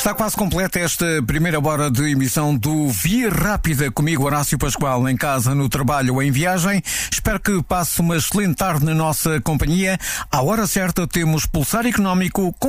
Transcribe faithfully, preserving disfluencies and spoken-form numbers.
Está quase completa esta primeira hora de emissão do Via Rápida, comigo Horácio Pascoal, em casa, no trabalho ou em viagem. Espero que passe uma excelente tarde na nossa companhia. À hora certa temos Pulsar Económico com